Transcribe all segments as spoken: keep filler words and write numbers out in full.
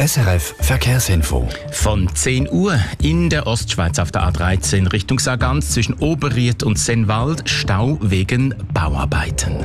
S R F Verkehrsinfo. Von zehn Uhr in der Ostschweiz auf der A dreizehn Richtung Sargans zwischen Oberried und Sennwald Stau wegen Bauarbeiten.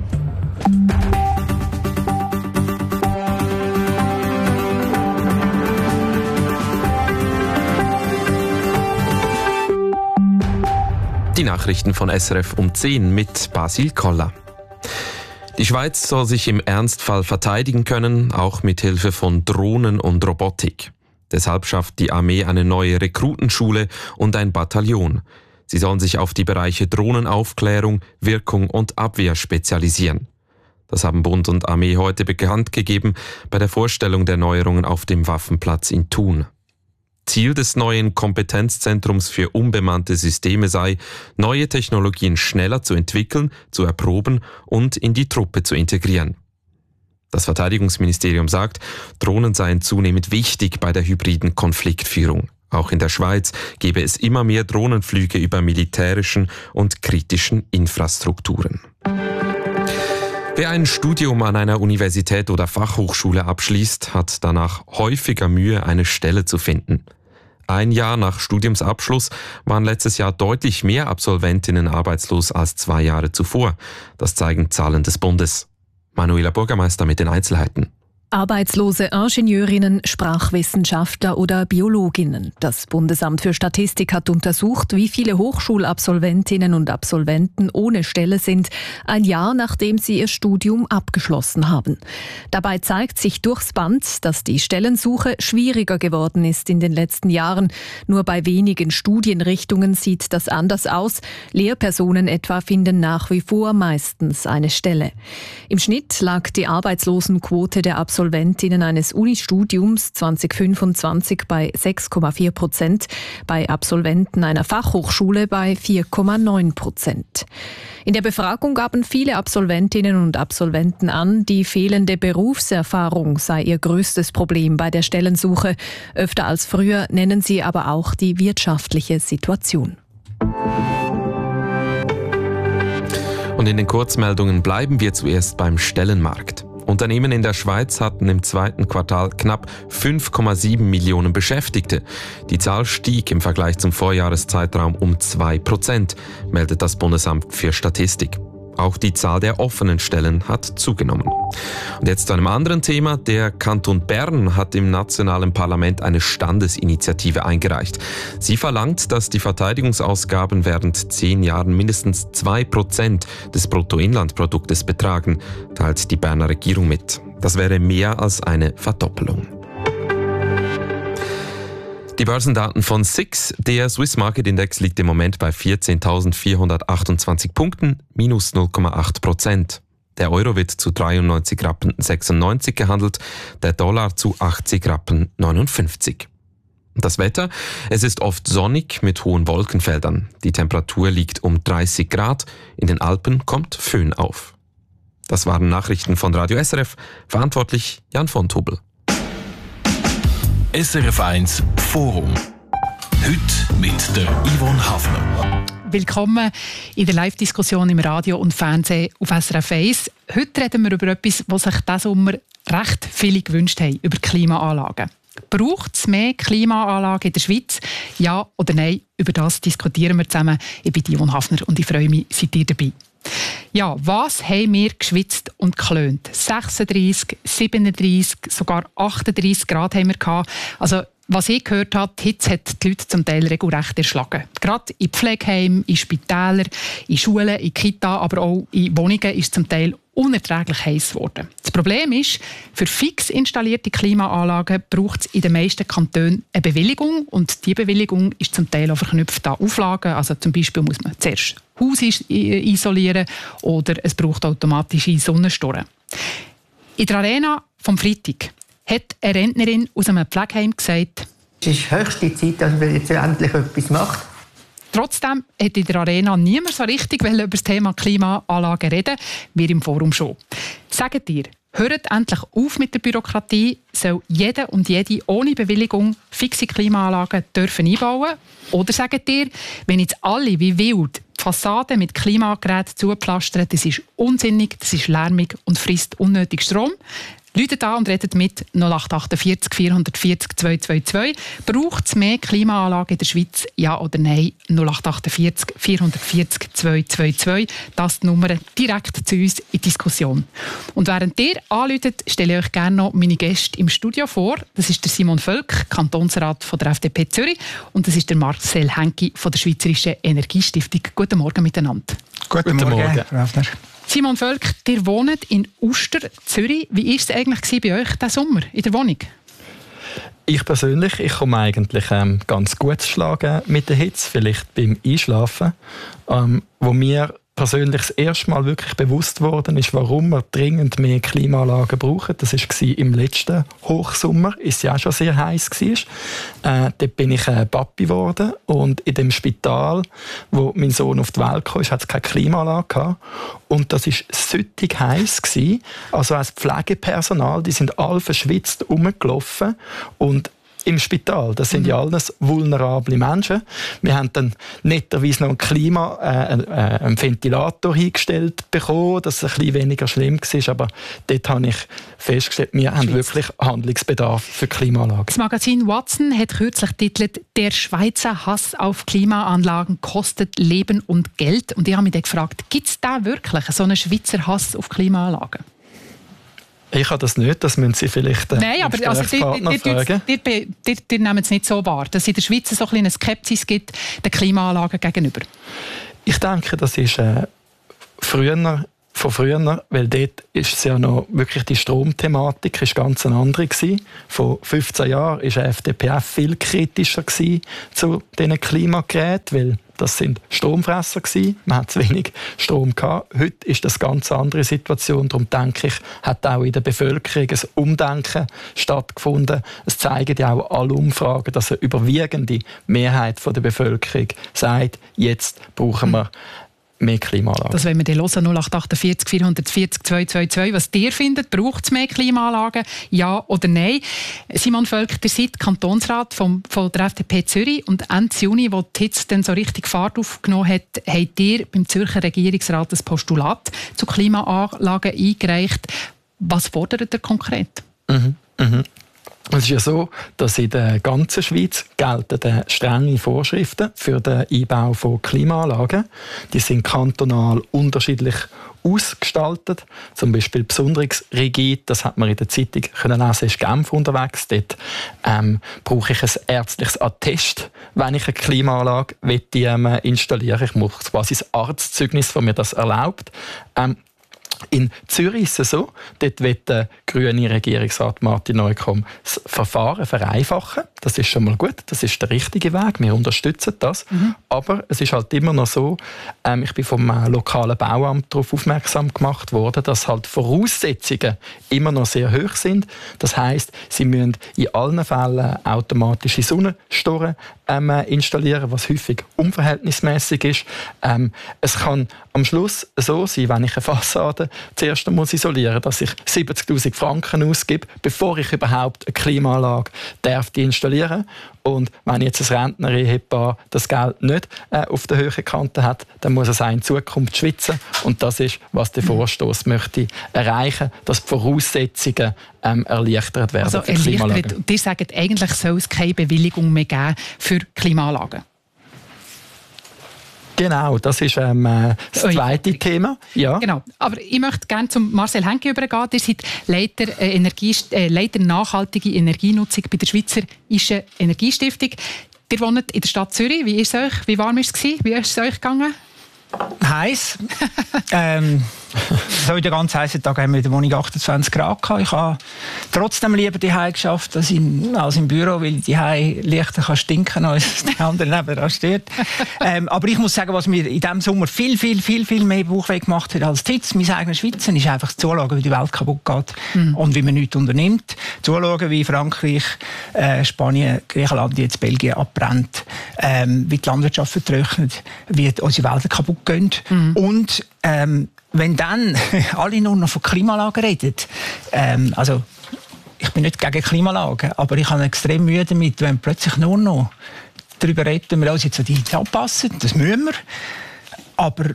Die Nachrichten von S R F um zehn mit Basil Koller. Die Schweiz soll sich im Ernstfall verteidigen können, auch mit Hilfe von Drohnen und Robotik. Deshalb schafft die Armee eine neue Rekrutenschule und ein Bataillon. Sie sollen sich auf die Bereiche Drohnenaufklärung, Wirkung und Abwehr spezialisieren. Das haben Bund und Armee heute bekannt gegeben bei der Vorstellung der Neuerungen auf dem Waffenplatz in Thun. Ziel des neuen Kompetenzzentrums für unbemannte Systeme sei, neue Technologien schneller zu entwickeln, zu erproben und in die Truppe zu integrieren. Das Verteidigungsministerium sagt, Drohnen seien zunehmend wichtig bei der hybriden Konfliktführung. Auch in der Schweiz gebe es immer mehr Drohnenflüge über militärischen und kritischen Infrastrukturen. Wer ein Studium an einer Universität oder Fachhochschule abschließt, hat danach häufiger Mühe, eine Stelle zu finden. Ein Jahr nach Studiumsabschluss waren letztes Jahr deutlich mehr Absolventinnen arbeitslos als zwei Jahre zuvor. Das zeigen Zahlen des Bundes. Manuela Bürgermeister mit den Einzelheiten. Arbeitslose Ingenieurinnen, Sprachwissenschaftler oder Biologinnen. Das Bundesamt für Statistik hat untersucht, wie viele Hochschulabsolventinnen und Absolventen ohne Stelle sind, ein Jahr nachdem sie ihr Studium abgeschlossen haben. Dabei zeigt sich durchs Band, dass die Stellensuche schwieriger geworden ist in den letzten Jahren. Nur bei wenigen Studienrichtungen sieht das anders aus. Lehrpersonen etwa finden nach wie vor meistens eine Stelle. Im Schnitt lag die Arbeitslosenquote der Absolventinnen Absolventinnen eines Unistudiums zwanzig fünfundzwanzig bei sechs Komma vier Prozent, bei Absolventen einer Fachhochschule bei vier Komma neun Prozent. In der Befragung gaben viele Absolventinnen und Absolventen an, die fehlende Berufserfahrung sei ihr größtes Problem bei der Stellensuche. Öfter als früher nennen sie aber auch die wirtschaftliche Situation. Und in den Kurzmeldungen bleiben wir zuerst beim Stellenmarkt. Unternehmen in der Schweiz hatten im zweiten Quartal knapp fünf Komma sieben Millionen Beschäftigte. Die Zahl stieg im Vergleich zum Vorjahreszeitraum um zwei Prozent, meldet das Bundesamt für Statistik. Auch die Zahl der offenen Stellen hat zugenommen. Und jetzt zu einem anderen Thema. Der Kanton Bern hat im nationalen Parlament eine Standesinitiative eingereicht. Sie verlangt, dass die Verteidigungsausgaben während zehn Jahren mindestens zwei Prozent des Bruttoinlandproduktes betragen, teilt die Berner Regierung mit. Das wäre mehr als eine Verdoppelung. Die Börsendaten von S I X. Der Swiss Market Index liegt im Moment bei vierzehntausendvierhundertachtundzwanzig Punkten, minus null Komma acht Prozent. Der Euro wird zu dreiundneunzig Rappen sechsundneunzig gehandelt, der Dollar zu achtzig Rappen neunundfünfzig. Das Wetter? Es ist oft sonnig mit hohen Wolkenfeldern. Die Temperatur liegt um dreißig Grad, in den Alpen kommt Föhn auf. Das waren Nachrichten von Radio S R F, verantwortlich Jan von Tobel. S R F eins Forum. Heute mit der Yvonne Hafner. Willkommen in der Live-Diskussion im Radio und Fernsehen auf S R F eins. Heute reden wir über etwas, was sich diesen Sommer recht viele gewünscht haben, über Klimaanlagen. Braucht es mehr Klimaanlagen in der Schweiz? Ja oder nein? Über das diskutieren wir zusammen. Ich bin Yvonne Hafner und ich freue mich, seid ihr dabei. Ja, was haben wir geschwitzt und geklönt? sechsunddreissig, siebenunddreissig, sogar achtunddreissig Grad haben wir gehabt. Also, was ich gehört habe, die Hitze hat die Leute zum Teil regelrecht erschlagen. Gerade in Pflegeheimen, in Spitälern, in Schulen, in Kita, aber auch in Wohnungen ist es zum Teil unerträglich heiß geworden. Das Problem ist, für fix installierte Klimaanlagen braucht es in den meisten Kantonen eine Bewilligung und diese Bewilligung ist zum Teil auch verknüpft an Auflagen. Also zum Beispiel muss man zuerst Haus isolieren oder es braucht automatische Sonnenstoren. In der Arena vom Freitag hat eine Rentnerin aus einem Pflegeheim gesagt, es ist höchste Zeit, dass man jetzt endlich etwas macht. Trotzdem hat in der Arena niemand so richtig über das Thema Klimaanlagen reden, wir im Forum schon. Sagt ihr, hört endlich auf mit der Bürokratie, soll jeder und jede ohne Bewilligung fixe Klimaanlagen dürfen einbauen? Oder sagt ihr, wenn jetzt alle wie wild die Fassaden mit Klimageräten zupflastern, das ist unsinnig, das ist lärmig und frisst unnötig Strom? Läutet an und redet mit null acht achtundvierzig vierhundertvierzig zweihundertzweiundzwanzig. Braucht es mehr Klimaanlagen in der Schweiz? Ja oder nein? null acht achtundvierzig vierhundertvierzig zweihundertzweiundzwanzig. Das ist die Nummer direkt zu uns in die Diskussion. Und während ihr anläutet, stelle ich euch gerne noch meine Gäste im Studio vor. Das ist der Simon Völk, Kantonsrat von der F D P Zürich. Und das ist der Marcel Henki von der Schweizerischen Energiestiftung. Guten Morgen miteinander. Guten, Guten Morgen, Morgen. Raffner. Simon Völk, ihr wohnt in Uster, Zürich. Wie war es eigentlich bei euch diesen Sommer in der Wohnung? Ich persönlich, ich komme eigentlich ähm, ganz gut zu schlagen mit der Hitze, vielleicht beim Einschlafen. Ähm, wo mir persönlich das erste Mal wirklich bewusst worden ist, warum wir dringend mehr Klimaanlagen brauchen. Das war im letzten Hochsommer, ist ja auch schon sehr heiß war. Äh, dort bin ich äh, Papi geworden und in dem Spital, wo mein Sohn auf die Welt kam, hat es keine Klimaanlage gehabt. Und das war süttig heiß gewesen. Also als Pflegepersonal, die sind alle verschwitzt rumgelaufen und im Spital. Das sind mhm. ja alles vulnerable Menschen. Wir haben dann netterweise noch einen, Klima, äh, äh, einen Ventilator hingestellt bekommen, dass es ein bisschen weniger schlimm war. Aber dort habe ich festgestellt, wir haben wirklich Handlungsbedarf für Klimaanlagen. Das Magazin Watson hat kürzlich getitelt «Der Schweizer Hass auf Klimaanlagen kostet Leben und Geld». Und ich habe mich dann gefragt, gibt es da wirklich so einen Schweizer Hass auf Klimaanlagen? Ich habe das nicht, das müssen Sie vielleicht äh, Nein, aber also, Gesprächspartner fragen. Ihr nehmt es nicht so wahr, dass es in der Schweiz so ein eine Skepsis gibt den Klimaanlagen gegenüber? Ich denke, das ist äh, früher, von früher, weil dort ist es ja noch wirklich die Stromthematik ist ganz eine andere gewesen. Vor fünfzehn Jahren war die F D P F viel kritischer gewesen zu diesen Klimageräten, weil das sind Stromfresser gewesen. Man hat zu wenig Strom gehabt. Heute ist das eine ganz andere Situation. Darum denke ich, hat auch in der Bevölkerung ein Umdenken stattgefunden. Es zeigen ja auch alle Umfragen, dass eine überwiegende Mehrheit der Bevölkerung sagt, jetzt brauchen wir mehr Klimaanlagen. Das wollen wir dann hören, null acht achtundvierzig vierhundertvierzig zweihundertzweiundzwanzig. Was ihr findet, braucht es mehr Klimaanlagen? Ja oder nein? Simon Völk, ihr seid Kantonsrat vom, von der F D P Zürich und Ende Juni, wo die Hitze dann so richtig Fahrt aufgenommen hat, habt ihr beim Zürcher Regierungsrat ein Postulat zu Klimaanlagen eingereicht. Was fordert ihr konkret? Mhm. Mhm. Es ist ja so, dass in der ganzen Schweiz gelten strenge Vorschriften für den Einbau von Klimaanlagen. Die sind kantonal unterschiedlich ausgestaltet. Zum Beispiel besonders rigid, das hat man in der Zeitung können lesen, ist Genf unterwegs. Dort ähm, brauche ich ein ärztliches Attest, wenn ich eine Klimaanlage ähm, installieren will. Ich muss quasi ein Arztzeugnis, das mir das erlaubt. Ähm, In Zürich ist es so, dort will der grüne Regierungsrat Martin Neukomm das Verfahren vereinfachen. Das ist schon mal gut, das ist der richtige Weg, wir unterstützen das. Mhm. Aber es ist halt immer noch so, ähm, ich bin vom äh, lokalen Bauamt darauf aufmerksam gemacht worden, dass halt Voraussetzungen immer noch sehr hoch sind. Das heisst, sie müssen in allen Fällen automatische Sonnenstoren ähm, installieren, was häufig unverhältnismäßig ist. Ähm, es kann am Schluss so sein, wenn ich eine Fassade zuerst muss isolieren, dass ich siebzigtausend Franken ausgebe, bevor ich überhaupt eine Klimaanlage darf die installieren. Und wenn jetzt ein Rentner-Ehepaar das Geld nicht äh, auf der Höhe Kante hat, dann muss es auch in Zukunft schwitzen. Und das ist, was der Vorstoß möchte erreichen, dass die Voraussetzungen ähm, erleichtert werden also für Klimaanlagen. Und ihr sagt, eigentlich soll es keine Bewilligung mehr geben für Klimaanlagen. Genau, das ist ähm, das zweite Thema. Ja. Genau. Aber ich möchte gerne zum Marcel Henki übergehen. Ihr seid Leiter, äh, Energie, äh, Leiter nachhaltige Energienutzung bei der Schweizerischen Energiestiftung. Ihr wohnt in der Stadt Zürich. Wie ist es euch? Wie warm war es? Wie ist es euch gegangen? Heiß. ähm, so in den ganz heißen Tagen haben wir in der Wohnung achtundzwanzig Grad gehabt. Ich habe trotzdem lieber die Hause geschafft als im, als im Büro, weil die Hause leichter kann stinken als der andere nebenan stört. ähm, aber ich muss sagen, was mir in diesem Sommer viel, viel, viel, viel mehr Bauchweh gemacht hat als die Hitze, mein eigenes Schwitzen, ist einfach zuschauen, wie die Welt kaputt geht mhm. und wie man nichts unternimmt. Zuschauen, wie Frankreich, äh, Spanien, Griechenland, jetzt Belgien abbrennt, ähm, wie die Landwirtschaft vertrocknet, wie unsere Wälder kaputt gehen. Mhm. Und ähm, wenn dann alle nur noch von Klimaanlagen reden, ähm, also ich bin nicht gegen Klimaanlagen, aber ich habe extrem Mühe damit, wenn plötzlich nur noch darüber reden, wir uns jetzt an die Hitze anpassen, das müssen wir, aber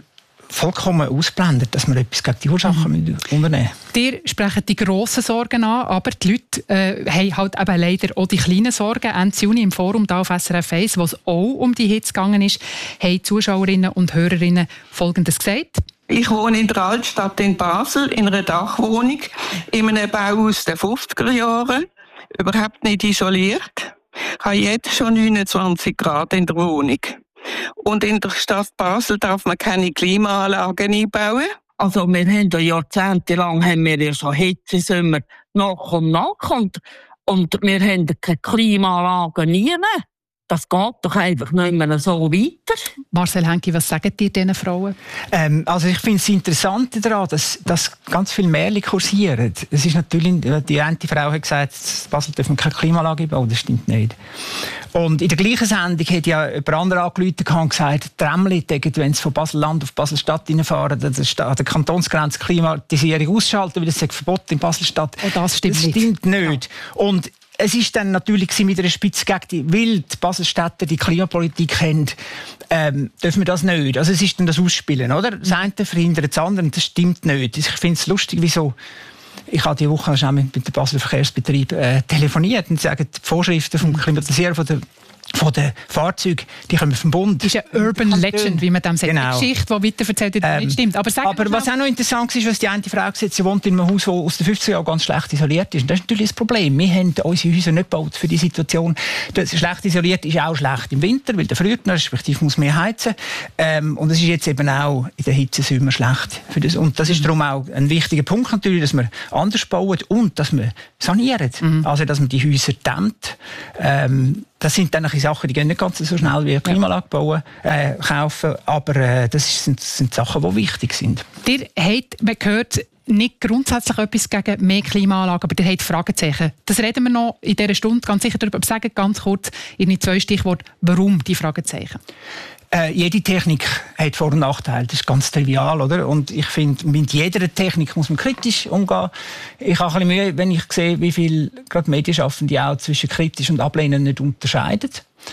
vollkommen ausblendet, dass wir etwas gegen die Ursachen mhm. unternehmen müssen. Ihr sprecht die grossen Sorgen an, aber die Leute äh, haben halt eben leider auch die kleinen Sorgen. Ende Juni im Forum da auf S R F eins, wo es auch um die Hitze gegangen ist, haben Zuschauerinnen und Hörerinnen Folgendes gesagt. Ich wohne in der Altstadt in Basel, in einer Dachwohnung, in einem Bau aus den fünfziger Jahren, überhaupt nicht isoliert. Ich habe jetzt schon neunundzwanzig Grad in der Wohnung. Und in der Stadt Basel darf man keine Klimaanlagen einbauen. Also wir haben ja jahrzehntelang haben wir ja schon Hitzesommer nach und nach und, und wir haben keine Klimaanlagen nie mehr. Das geht doch einfach nicht mehr so weiter. Marcel Henke, was sagen dir diesen Frauen? Ähm, also ich finde es interessant daran, dass, dass ganz viele Märchen kursieren. Es ist natürlich, die eine Frau hat gesagt, in Basel dürfen wir keine Klimaanlage bauen. Das stimmt nicht. Und in der gleichen Sendung hat ja jemand anderes angerufen und gesagt, Tramli, wenn sie von Basel-Land auf Basel-Stadt reinfahren, an der Kantonsgrenze Klimatisierung ausschalten, weil das ist verboten in Basel-Stadt. Oh, das stimmt, das stimmt nicht. nicht. Und es ist dann natürlich mit einer Spitze gegen die, weil die Baselstädter die Klimapolitik haben, ähm, dürfen wir das nicht. Also es ist dann das Ausspielen, oder? Das eine verhindert das andere, das stimmt nicht. Ich finde es lustig, wieso. Ich habe diese Woche schon mit dem Basler Verkehrsbetrieb äh, telefoniert und sagen, die Vorschriften vom Klimatisieren von der von den Fahrzeugen, die kommen vom Bund. Das ist eine Urban Legend, wie man dem sagt. Genau. Eine Geschichte, die weiterverzählt wird, ähm, nicht stimmt. Aber, aber was auch noch interessant ist, was die eine Frau gesagt hat, sie wohnt in einem Haus, das aus den fünfziger Jahren ganz schlecht isoliert ist. Und das ist natürlich das Problem. Wir haben unsere Häuser nicht gebaut für die Situation. Das schlecht isoliert ist auch schlecht im Winter, weil der friert, respektive muss mehr heizen. Ähm, und es ist jetzt eben auch in der Hitzesommer schlecht. Für das. Und das ist darum auch ein wichtiger Punkt natürlich, dass wir anders bauen und dass wir sanieren. Mhm. Also, dass man die Häuser dämmt. Ähm, Das sind dann Sachen, die gehen nicht ganz so schnell wie eine Klimaanlage bauen, äh, kaufen, aber äh, das sind, sind Sachen, die wichtig sind. Ihr habt, man hört nicht grundsätzlich etwas gegen mehr Klimaanlagen, aber ihr habt Fragezeichen. Das reden wir noch in dieser Stunde ganz sicher darüber. Aber sagen ganz kurz in zwei Stichworte, warum die Fragezeichen? Äh, jede Technik hat Vor- und Nachteile, das ist ganz trivial, oder? Und ich finde, mit jeder Technik muss man kritisch umgehen. Ich habe ein bisschen Mühe, wenn ich sehe, wie viel gerade Medienschaffende auch zwischen kritisch und ablehnen nicht unterscheiden.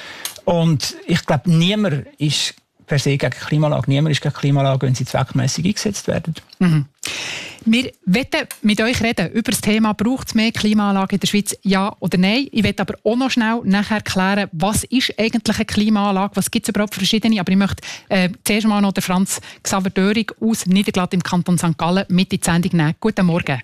Und ich glaube, niemand ist per se gegen Klimaanlagen. Niemand ist gegen Klimaanlagen, wenn sie zweckmässig eingesetzt werden. Mhm. Wir wollen mit euch reden über das Thema, braucht es mehr Klimaanlagen in der Schweiz, ja oder nein. Ich möchte aber auch noch schnell nachher erklären, was ist eigentlich eine Klimaanlage, was gibt es überhaupt verschiedene. Aber ich möchte äh, zuerst mal noch den Franz Xaver Döring aus Niederglatt im Kanton Sankt Gallen mit in die Sendung nehmen. Guten Morgen.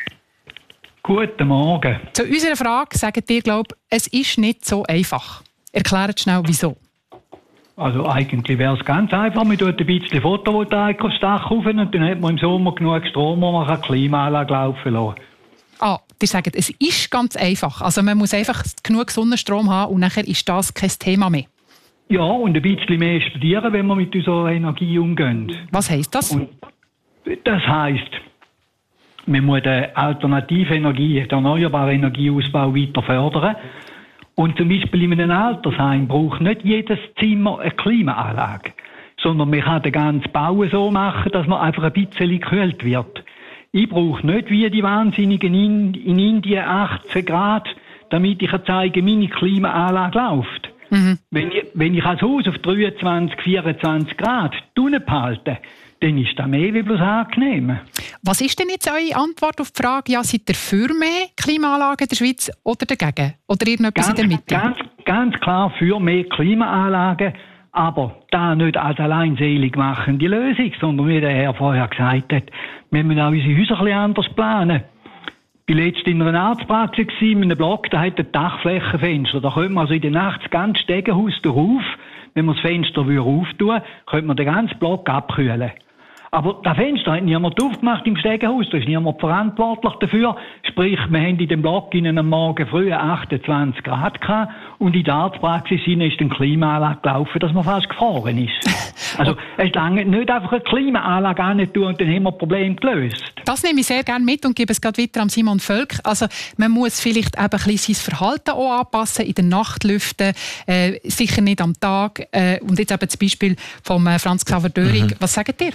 Guten Morgen. Zu unserer Frage sagt ihr, glaube es ist nicht so einfach. Erklärt schnell, wieso. Also eigentlich wäre es ganz einfach. Man tut ein bisschen Photovoltaik aufs Dach rauf und dann hat man im Sommer genug Strom, wo man eine Klimaanlage laufen lassen kann. Ah, die sagen, es ist ganz einfach. Also man muss einfach genug Sonnenstrom haben und nachher ist das kein Thema mehr. Ja, und ein bisschen mehr studieren, wenn wir mit unserer Energie umgehen. Was heisst das? Und das heisst, man muss die alternative Energie, den erneuerbaren Energieausbau weiter fördern. Und zum Beispiel in einem Altersheim braucht nicht jedes Zimmer eine Klimaanlage, sondern man kann den ganzen Bau so machen, dass man einfach ein bisschen gekühlt wird. Ich brauche nicht wie die Wahnsinnigen in, in Indien achtzehn Grad, damit ich zeigen, meine Klimaanlage läuft. Mhm. Wenn ich, wenn ich als Haus auf dreiundzwanzig, vierundzwanzig Grad unten behalte, dann ist das mehr wie bloß angenehm. Was ist denn jetzt eure Antwort auf die Frage, ja, seid ihr für mehr Klimaanlagen in der Schweiz oder dagegen? Oder irgendetwas ganz, in der Mitte? Ganz, ganz klar für mehr Klimaanlagen, aber da nicht als alleinselig machende Lösung, sondern wie der Herr vorher gesagt hat, wir müssen auch unsere Häuser ein bisschen anders planen. Ich war letztens in einer Arztpraxis, in einem Block, da hat ein Dachflächenfenster. Da könnte man also in der Nacht das ganze Stegenhaus drauf, wenn man das Fenster auftun würde, könnte man den ganzen Block abkühlen. Aber das Fenster hat niemand aufgemacht im Stegenhaus, da ist niemand verantwortlich dafür. Sprich, wir haben in dem Block in am Morgen früh achtundzwanzig Grad gehabt und in der Arztpraxis ist eine Klimaanlage gelaufen, dass man fast gefroren ist. Also es lange nicht einfach eine Klimaanlage an tun und dann haben wir das Problem gelöst. Das nehme ich sehr gerne mit und gebe es gerade weiter an Simon Völk. Also man muss vielleicht eben ein bisschen sein Verhalten auch anpassen, in den Nachtlüften, äh, sicher nicht am Tag. Äh, und jetzt eben das Beispiel von äh, Franz Xaver Döring. Mhm. Was sagt ihr?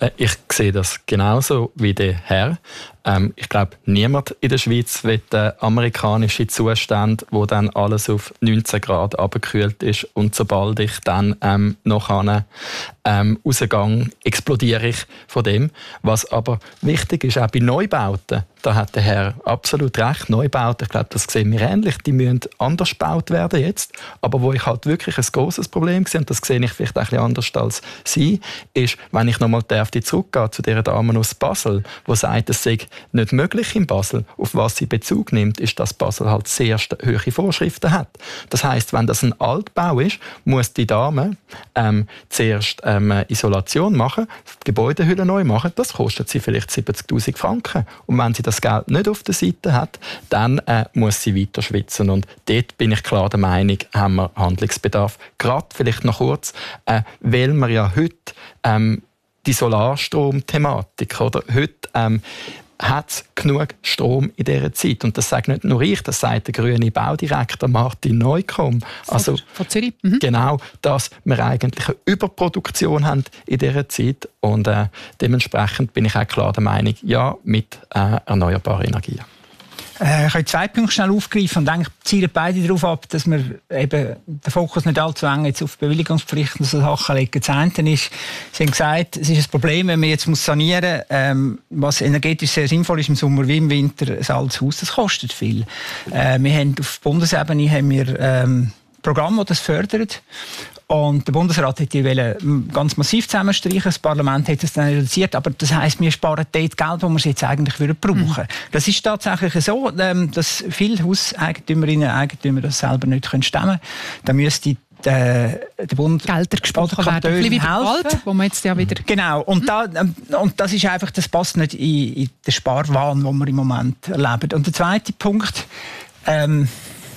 Äh, ich sehe das genauso wie der Herr. Ähm, ich glaube, niemand in der Schweiz will äh, amerikanische Zustände, wo dann alles auf neunzehn Grad abgekühlt ist und sobald ich dann ähm, noch an, ähm, rausgehe, explodiere ich von dem. Was aber wichtig ist, auch bei Neubauten, da hat der Herr absolut recht, Neubauten, ich glaube, das sehen wir ähnlich, die müssen anders gebaut werden jetzt, aber wo ich halt wirklich ein grosses Problem sehe, und das sehe ich vielleicht ein bisschen anders als Sie, ist, wenn ich nochmal zurückgehe zu dieser Dame aus Basel, die sagt, es sei nicht möglich in Basel, auf was sie Bezug nimmt, ist, dass Basel halt sehr hohe Vorschriften hat. Das heisst, wenn das ein Altbau ist, muss die Dame ähm, zuerst ähm, Isolation machen, Gebäudehülle neu machen, das kostet sie vielleicht siebzigtausend Franken. Und wenn sie das Geld nicht auf der Seite hat, dann äh, muss sie weiter schwitzen. Und dort bin ich klar der Meinung, haben wir Handlungsbedarf. Gerade vielleicht noch kurz, äh, weil wir ja heute ähm, die Solarstrom-Thematik, oder? Heute ähm, hat es genug Strom in dieser Zeit. Und das sagt nicht nur ich, das sagt der grüne Baudirektor Martin Neukomm. Also, von Zürich. Mhm. Genau, dass wir eigentlich eine Überproduktion haben in dieser Zeit. Und äh, dementsprechend bin ich auch klar der Meinung, ja, mit äh, erneuerbaren Energien. Äh, ich kann zwei Punkte schnell aufgreifen und eigentlich zielen beide darauf ab, dass wir eben den Fokus nicht allzu eng jetzt auf Bewilligungspflichten und so Sachen legen. Das eine ist, Sie haben gesagt, es ist ein Problem, wenn man jetzt muss sanieren muss, ähm, was energetisch sehr sinnvoll ist im Sommer wie im Winter, ein altes Haus, das kostet viel. Äh, wir haben auf Bundesebene haben wir ähm, Programme, die das fördern. Und der Bundesrat hat die wollen ganz massiv zusammenstreichen, das Parlament hat es dann reduziert, aber das heisst, wir sparen dort Geld, das wir jetzt eigentlich brauchen würden. Mhm. Das ist tatsächlich so, dass viele Hauseigentümerinnen und Eigentümer das selber nicht stemmen können. Da müsste der, der Bund Gelder gesprochen werden, ein bisschen wie Wald, wo man jetzt ja wieder... Genau, und, da, und das ist einfach, das passt nicht in, in den Sparwahn, den wir im Moment erleben. Und der zweite Punkt, ähm,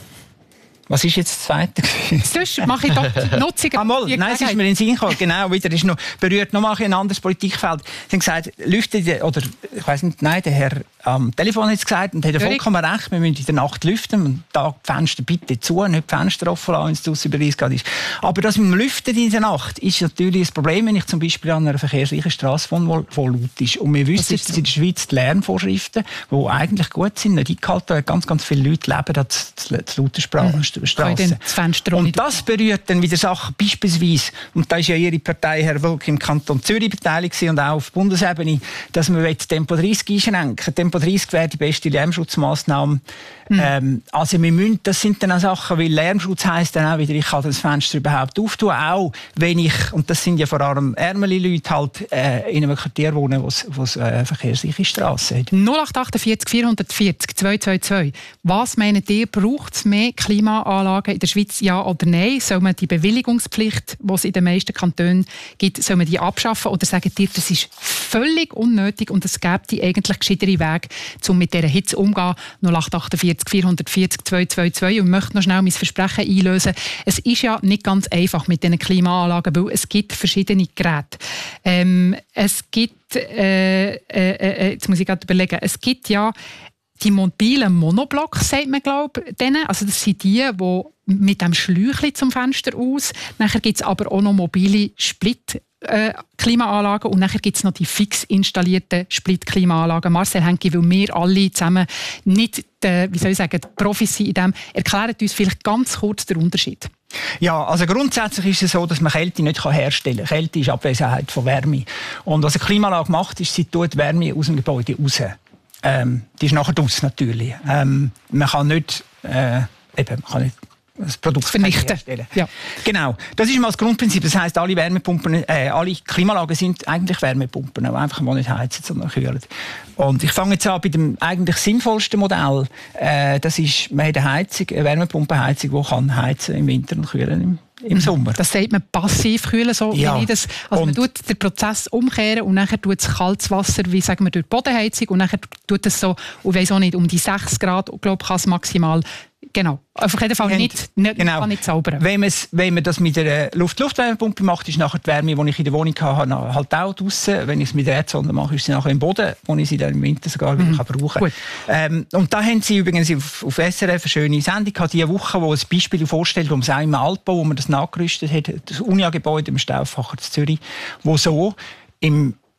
was ist jetzt das Zweite? Sonst mache ich doch die Nutzung. Ah, mal, nein, es ist mir in den Sinn gekommen. Genau, wieder ist noch, berührt noch mal ein anderes Politikfeld. Sie haben gesagt, lüften, oder ich weiss nicht, nein, der Herr am Telefon hat es gesagt und hat ja vollkommen recht, wir müssen in der Nacht lüften und da die Fenster bitte zu, nicht die Fenster offen lassen, wenn es draussen über dreißig Grad ist. Aber das mit dem Lüften in der Nacht ist natürlich ein Problem, wenn ich zum Beispiel an einer verkehrsreichen Straße wohne, wo laut ist. Und wir wissen, dass in der Schweiz die Lärmvorschriften, die eigentlich gut sind, nicht eingehalten werden. Ganz, ganz viele Leute leben an zu lauter Sprache. Mhm. Strasse. Und das berührt dann wieder Sachen, beispielsweise, und da ist ja Ihre Partei, Herr Wulk, im Kanton Zürich beteiligt und auch auf Bundesebene, dass man Tempo dreißig einschränken. Tempo dreißig wäre die beste Lärmschutzmaßnahme. Mhm. Ähm, also wir müssen, das sind dann auch Sachen, weil Lärmschutz heisst dann auch wieder, ich kann das Fenster überhaupt auftun, auch wenn ich, und das sind ja vor allem ärmere Leute, halt äh, in einem Quartier wohnen, wo es äh, verkehrsreiche Strassen hat. null acht acht vier vier vier zwei zwei zwei. Was meint ihr, braucht es mehr Klimaanlagen in der Schweiz, ja oder nein? Soll man die Bewilligungspflicht, die es in den meisten Kantonen gibt, soll man die abschaffen? Oder sagt ihr, das ist völlig unnötig und es gibt die eigentlich gescheitere Wege, um mit dieser Hitze umzugehen? null acht acht vier vier vier zwei zwei zwei. Und ich möchte noch schnell mein Versprechen einlösen. Es ist ja nicht ganz einfach mit diesen Klimaanlagen, weil es gibt verschiedene Geräte. Ähm, es gibt, äh, äh, äh, jetzt muss ich gerade überlegen, es gibt ja die mobilen Monoblocks, sagt man, glaube ich, denen. Also das sind die, die mit dem Schläuchchen zum Fenster aus. Nachher gibt es aber auch noch mobile Split- Äh, Klimaanlagen und nachher gibt es noch die fix installierten Split-Klimaanlagen. Marcel Henke, weil wir alle zusammen nicht die, wie soll ich sagen, die Profis sind in dem, erklärt uns vielleicht ganz kurz den Unterschied. Ja, also grundsätzlich ist es so, dass man Kälte nicht herstellen kann. Kälte ist Abwesenheit von Wärme. Und was eine Klimaanlage macht, ist, sie tut Wärme aus dem Gebäude raus. Ähm, die ist nachher draus natürlich. Ähm, man kann nicht, äh, eben, man kann nicht das Produkt vernichten. Ja. Genau. Das ist mal das Grundprinzip. Das heisst, alle Wärmepumpen, äh, alle Klimaanlagen sind eigentlich Wärmepumpen, die einfach mal nicht heizen, sondern kühlen. Und ich fange jetzt an bei dem eigentlich sinnvollsten Modell. Äh, das ist, man hat eine Heizung, eine Wärmepumpenheizung, die kann heizen im Winter und kühlen im Im Sommer. Das sagt man passiv kühlen, so ja. wie das. Also und man tut den Prozess umkehren und dann tut es kaltes Wasser, wie sagen wir, durch die Bodenheizung und dann tut es so, ich weiss auch nicht, um die sechs Grad, glaube ich, kann es maximal. Genau. Auf jeden Fall nicht, nicht, genau. kann nicht zaubern. Wenn, wenn man das mit einer Luft-Luft-Wärmepumpe macht, ist nachher die Wärme, die ich in der Wohnung habe, halt auch draussen. Wenn ich es mit der Erdsonde mache, ist sie nachher im Boden, wo ich sie dann im Winter sogar wieder mhm. brauchen kann. Ähm, und da haben sie übrigens auf, auf S R F eine schöne Sendung gehabt, diese Woche, wo ein Beispiel vorstellt, wo man es auch im Altbau, wo man das nachgerüstet hat, das Unia-Gebäude im Stauffacher in Zürich, wo so im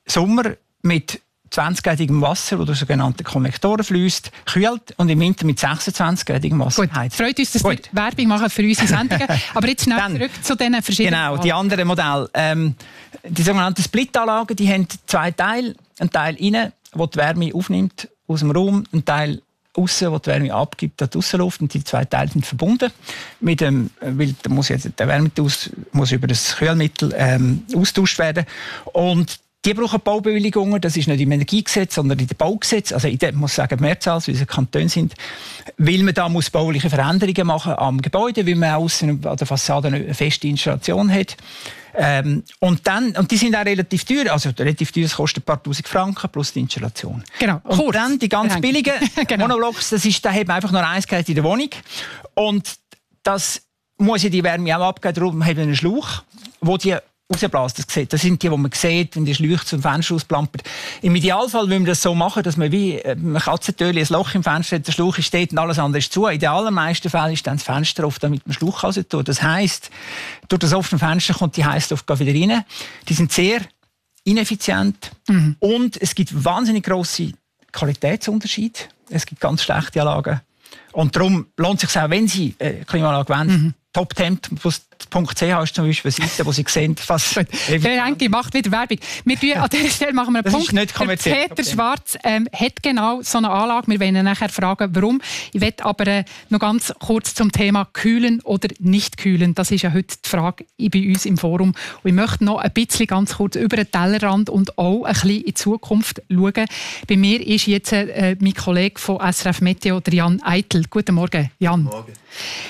Sommer mit zwanzig-gradigem Wasser, wo durch sogenannte Konvektoren fließt, kühlt und im Winter mit sechsundzwanzig-gradigem Wasser Gut, heizt. freut uns, dass wir Werbung machen für unsere Sendungen. Aber jetzt schnell Dann, zurück zu diesen verschiedenen Genau, Anlagen. die anderen Modelle. Ähm, die sogenannten Split-Anlagen, die haben zwei Teile. Ein Teil innen, wo die Wärme aufnimmt aus dem Raum, ein Teil aussen, wo die Wärme abgibt an die Aussenluft. Und die zwei Teile sind verbunden. Mit dem, weil da muss jetzt der Wärmetausch muss über das Kühlmittel ähm, austauscht werden. Und die brauchen Baubewilligungen, das ist nicht im Energiegesetz, sondern in dem Baugesetz, also in dem, muss ich sagen, Mehrzahl, wie es Kantone sind, weil man da muss bauliche Veränderungen machen am Gebäude, weil man außen an der Fassade eine feste Installation hat. Ähm, und, dann, und die sind auch relativ teuer, also relativ teuer, es kostet ein paar tausend Franken plus die Installation. Genau. Und Kurz. dann die ganz billigen Genau. Monoblocks, das ist, da hat man einfach nur eins Gerät in der Wohnung und das muss ja die Wärme auch abgeben, darum haben wir einen Schlauch, wo die rausbläst. Das, sieht. das sind die, die man sieht, wenn die Schläuche zum Fenster ausplampert. Im Idealfall wollen wir das so machen, dass man wie ein Katzentöli, ein Loch im Fenster hat, der Schlauch steht und alles andere ist zu. In den allermeisten Fällen ist dann das Fenster oft mit dem Schlauch raus tun. Das heisst, durch das offene Fenster kommt die Heissluft wieder rein. Die sind sehr ineffizient mhm. und es gibt wahnsinnig grosse Qualitätsunterschiede. Es gibt ganz schlechte Anlagen. Und darum lohnt es sich auch, wenn Sie eine Klimaanlage wollen, mhm. toptemp punkt c h ist zum Beispiel eine Seite, wo Sie sehen, was... Der Henki macht wieder Werbung. Wir tun, an dieser Stelle machen wir einen das Punkt. Ist nicht kommerziell. Der Peter okay. Schwarz ähm, hat genau so eine Anlage. Wir wollen ihn nachher fragen, warum. Ich möchte aber äh, noch ganz kurz zum Thema Kühlen oder nicht kühlen. Das ist ja heute die Frage bei uns im Forum. Und ich möchte noch ein bisschen ganz kurz über den Tellerrand und auch ein bisschen in die Zukunft schauen. Bei mir ist jetzt äh, mein Kollege von S R F Meteo, der Jan Eitel. Guten Morgen, Jan. Guten Morgen.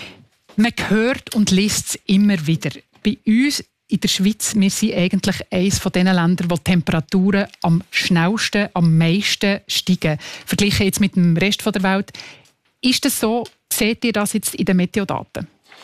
Man hört und liest es immer wieder. Bei uns in der Schweiz, wir sind eigentlich eines von den Ländern, wo die Temperaturen am schnellsten, am meisten steigen. Verglichen jetzt mit dem Rest der Welt. Ist das so? Seht ihr das jetzt in den Meteodaten?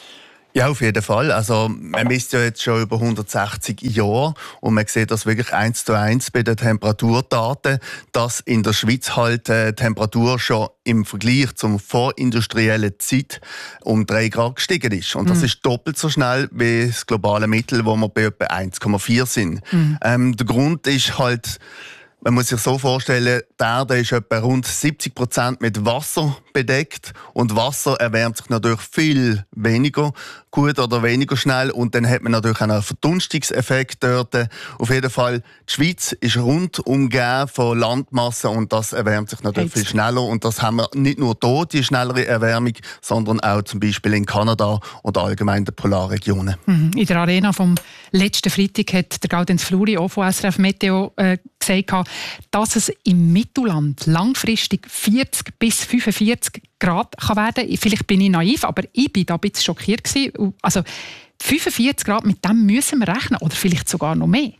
Ja, auf jeden Fall. Also, man misst ja jetzt schon über hundertsechzig Jahre und man sieht das wirklich eins zu eins bei den Temperaturdaten, dass in der Schweiz halt äh, die Temperatur schon im Vergleich zur vorindustriellen Zeit um drei Grad gestiegen ist. Und das mhm. ist doppelt so schnell wie das globale Mittel, wo wir bei etwa eins Komma vier sind. Mhm. Ähm, der Grund ist halt, man muss sich so vorstellen, die Erde ist etwa rund siebzig Prozent mit Wasser bedeckt und Wasser erwärmt sich natürlich viel weniger gut oder weniger schnell und dann hat man natürlich auch einen Verdunstungseffekt dort. Auf jeden Fall, die Schweiz ist rundum umgeben von Landmassen und das erwärmt sich natürlich viel schneller und das haben wir nicht nur hier, die schnellere Erwärmung, sondern auch zum Beispiel in Kanada oder allgemein in den Polarregionen. Mhm. In der Arena vom letzten Freitag hat der Gaudenz Fluri auch von S R F Meteo äh, gesagt, dass es im Mittelland langfristig vierzig bis fünfundvierzig Grad kann werden kann. Vielleicht bin ich naiv, aber ich war da ein bisschen schockiert gewesen. Also fünfundvierzig Grad, mit dem müssen wir rechnen oder vielleicht sogar noch mehr.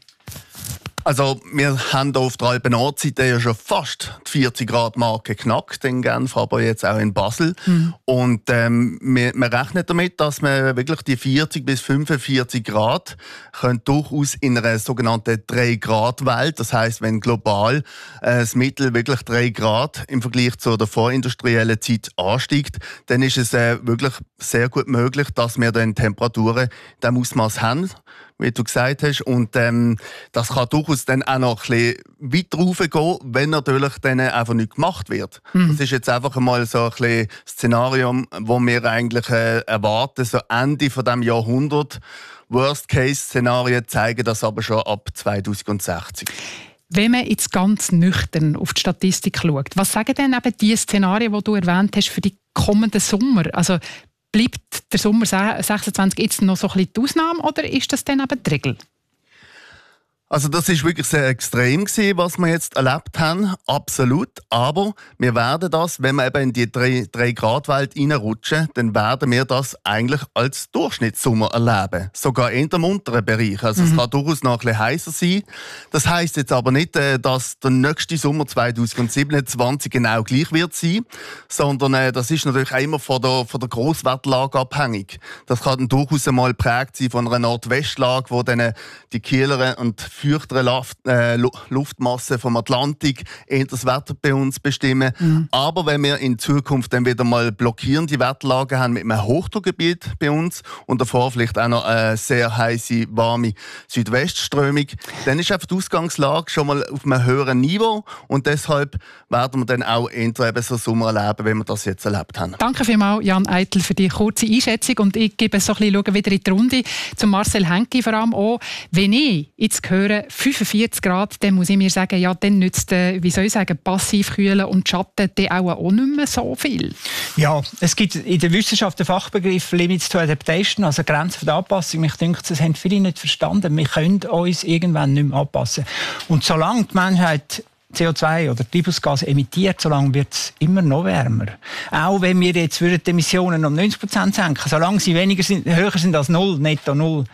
Also wir haben hier auf der Alpen-Nordseite ja schon fast die vierzig Grad Marke geknackt in Genf, aber jetzt auch in Basel. Mhm. Und ähm, wir, wir rechnen damit, dass wir wirklich die vierzig bis fünfundvierzig Grad können durchaus in einer sogenannten drei Grad Welt, das heisst, wenn global äh, das Mittel wirklich drei Grad im Vergleich zu der vorindustriellen Zeit ansteigt, dann ist es äh, wirklich sehr gut möglich, dass wir dann Temperaturen in diesem Ausmaß haben, wie du gesagt hast. Und ähm, das kann durchaus dann auch noch ein bisschen weiter raufgehen, wenn natürlich dann einfach nicht gemacht wird. Mhm. Das ist jetzt einfach mal so ein bisschen Szenario, das wir eigentlich äh, erwarten, so Ende von diesem Jahrhundert. Worst-Case-Szenarien zeigen das aber schon ab zweitausendsechzig. Wenn man jetzt ganz nüchtern auf die Statistik schaut, was sagen denn eben die Szenarien, die du erwähnt hast, für die kommenden Sommer? Also bleibt der Sommer sechsundzwanzig jetzt noch so ein bisschen die Ausnahme oder ist das dann eben die Regel? Also das ist wirklich sehr extrem gewesen, was wir jetzt erlebt haben, absolut. Aber wir werden das, wenn wir eben in die drei Grad Welt reinrutschen, dann werden wir das eigentlich als Durchschnittssommer erleben. Sogar in dem unteren Bereich. Also mhm. es kann durchaus noch ein bisschen heißer sein. Das heisst jetzt aber nicht, dass der nächste Sommer zweitausendsiebenundzwanzig genau gleich wird sein, sondern das ist natürlich auch immer von der, von der Grosswetterlage abhängig. Das kann dann durchaus einmal geprägt sein von einer Nordwestlage, wo dann die kühleren und feuchteren Luft, äh, Luftmasse vom Atlantik eher das Wetter bei uns bestimmen. Mhm. Aber wenn wir in Zukunft dann wieder mal blockierende Wetterlagen haben mit einem Hochdruckgebiet bei uns und davor vielleicht auch noch eine sehr heiße, warme Südwestströmung, dann ist einfach die Ausgangslage schon mal auf einem höheren Niveau und deshalb werden wir dann auch eher eben so Sommer erleben, wie wir das jetzt erlebt haben. Danke vielmals, Jan Eitel, für die kurze Einschätzung und ich gebe so ein bisschen wieder in die Runde zu Marcel Henki vor allem auch. Wenn ich jetzt höre fünfundvierzig Grad, dann muss ich mir sagen, ja, dann nützt, äh, wie soll ich sagen, Passivkühlen und Schatten dann auch, auch nicht mehr so viel. Ja, es gibt in der Wissenschaft den Fachbegriff Limits to Adaptation, also Grenzen der Anpassung. Ich denke, das haben viele nicht verstanden. Wir können uns irgendwann nicht mehr anpassen. Und solange die Menschheit C O zwei oder Treibhausgase emittiert, solange wird es immer noch wärmer. Auch wenn wir jetzt die Emissionen um neunzig Prozent senken, solange sie weniger sind, höher sind als null, netto null,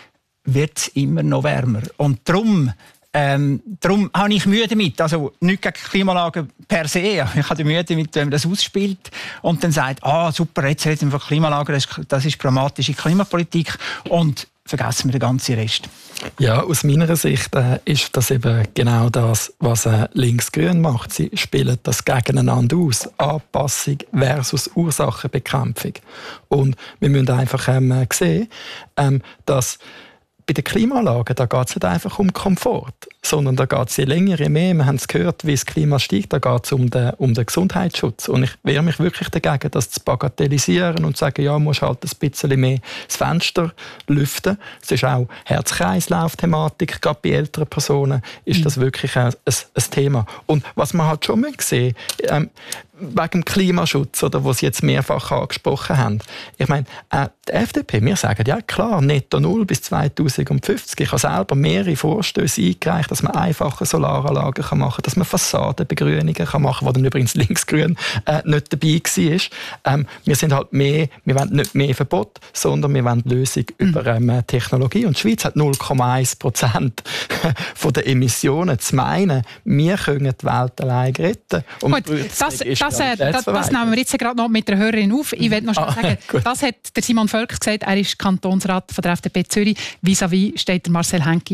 wird es immer noch wärmer. Und darum, ähm, darum habe ich Mühe damit. Also nicht gegen Klimalagen per se. Ich habe Mühe damit, wenn man das ausspielt und dann sagt, ah super, jetzt reden wir von Klimalagen, das ist, das ist pragmatische Klimapolitik und vergessen wir den ganzen Rest. Ja, aus meiner Sicht äh, ist das eben genau das, was äh, Links-Grün macht. Sie spielen das gegeneinander aus. Anpassung versus Ursachenbekämpfung. Und wir müssen einfach ähm, sehen, ähm, dass bei den Klimaanlagen, da geht es nicht einfach um Komfort, sondern da geht es je länger, je mehr. Wir haben es gehört, wie das Klima steigt, da geht es um den, um den Gesundheitsschutz. Und ich wehre mich wirklich dagegen, das zu bagatellisieren und zu sagen, ja, musst halt ein bisschen mehr das Fenster lüften. Es ist auch Herz-Kreislauf-Thematik, gerade bei älteren Personen ist das wirklich ein, ein, ein Thema. Und was man halt schon mal gesehen, ähm, wegen dem Klimaschutz, oder, was Sie jetzt mehrfach angesprochen haben. Ich meine, äh, die F D P, wir sagen, ja klar, netto null bis zweitausendfünfzig. Ich habe selber mehrere Vorstöße eingereicht, dass man einfache Solaranlagen machen kann, dass man Fassadenbegrünungen kann machen kann, wo dann übrigens linksgrün äh, nicht dabei war. Ähm, wir sind halt mehr, wir wollen nicht mehr Verbot, sondern wir wollen die Lösung mhm. über ähm, Technologie. Und die Schweiz hat null Komma eins Prozent von den Emissionen. Zu meinen, wir können die Welt allein retten. Und Gut, das, das, äh, das, das nehmen wir jetzt gerade noch mit der Hörerin auf. Ich will noch schnell ah, sagen, gut. Das hat der Simon Völk gesagt, er ist Kantonsrat von der F D P Zürich. Vis-à-vis steht der Marcel Henki.